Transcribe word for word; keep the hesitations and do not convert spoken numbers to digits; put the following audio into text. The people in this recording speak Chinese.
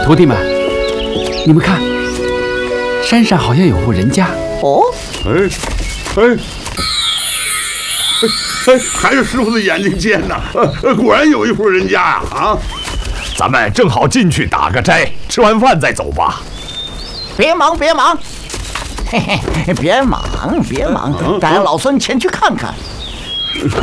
徒弟们，你们看，山上好像有户人家。 哦， 哎，哎。 哎，还是师傅的眼睛尖呐！呃，果然有一户人家呀！啊， 咱们正好进去打个斋，吃完饭再走吧。 别忙，别忙，嘿嘿，别忙，别忙，带老孙前去看看。